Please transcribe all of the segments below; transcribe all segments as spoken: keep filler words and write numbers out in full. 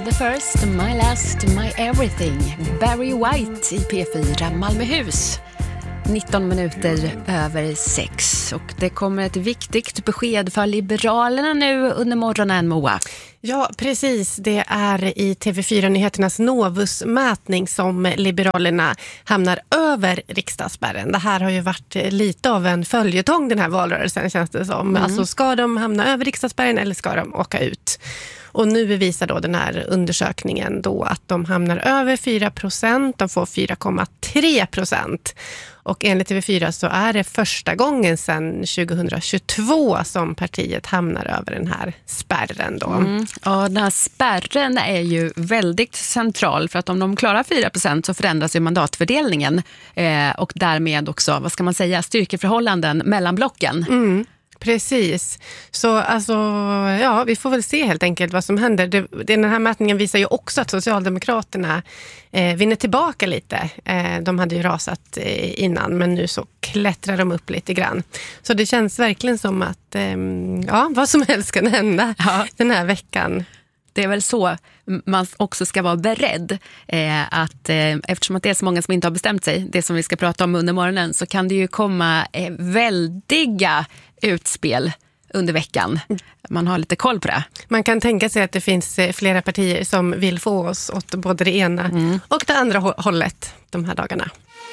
The first, my last, my everything. Barry White i P fyra Malmöhus. nitton minuter över sex. Och det kommer ett viktigt besked för Liberalerna nu under morgonen, Moa. Ja, precis. Det är i T V fyra-nyheternas Novus-mätning som Liberalerna hamnar över riksdagsspärren. Det här har ju varit lite av en följetong den här valrörelsen, känns det som. Mm. Alltså, ska de hamna över riksdagsspärren eller ska de åka ut? Och nu visar då den här undersökningen då att de hamnar över fyra procent, de får fyra komma tre procent. Och enligt T V fyra så är det första gången sedan tjugohundratjugotvå som partiet hamnar över den här spärren då. Mm. Ja, den här spärren är ju väldigt central, för att om de klarar fyra procent så förändras ju mandatfördelningen eh, och därmed också, vad ska man säga, styrkeförhållanden mellan blocken. Mm. Precis. Så alltså, ja, vi får väl se helt enkelt vad som händer. Det, den här mätningen visar ju också att Socialdemokraterna eh, vinner tillbaka lite. Eh, de hade ju rasat eh, innan, men nu så klättrar de upp lite grann. Så det känns verkligen som att eh, ja, vad som helst kan hända ja. den här veckan. Det är väl så man också ska vara beredd eh, att eh, eftersom att det är så många som inte har bestämt sig, det som vi ska prata om under morgonen, så kan det ju komma eh, väldiga utspel under veckan. Man har lite koll på det. Man kan tänka sig att det finns flera partier som vill få oss åt både det ena mm. och det andra hållet de här dagarna.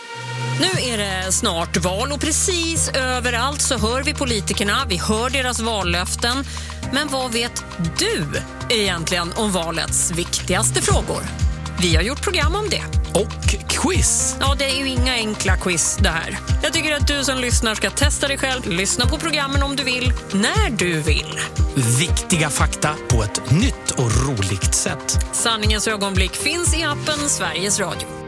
Nu är det snart val och precis överallt så hör vi politikerna, vi hör deras vallöften. Men vad vet du egentligen om valets viktigaste frågor? Vi har gjort program om det. Och quiz. Ja, det är ju inga enkla quiz det här. Jag tycker att du som lyssnar ska testa dig själv. Lyssna på programmen om du vill, när du vill. Viktiga fakta på ett nytt och roligt sätt. Sanningens ögonblick finns i appen Sveriges Radio.